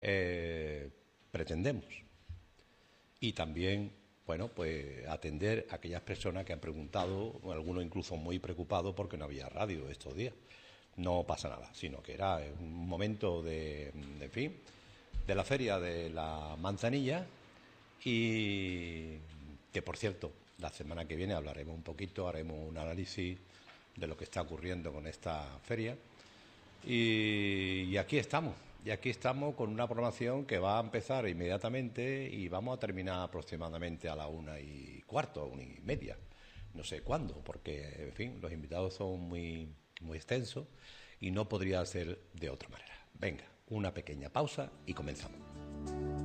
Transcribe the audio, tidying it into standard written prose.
pretendemos. Y también, bueno, pues atender a aquellas personas que han preguntado, algunos incluso muy preocupados porque no había radio estos días. No pasa nada, sino que era un momento en fin, de la feria de la manzanilla y que, por cierto, la semana que viene hablaremos un poquito, haremos un análisis de lo que está ocurriendo con esta feria. Y aquí estamos con una programación que va a empezar inmediatamente y vamos a terminar aproximadamente a la 1:15, 1:30. No sé cuándo, porque, en fin, los invitados son muy extensos y no podría ser de otra manera. Venga, una pequeña pausa y comenzamos.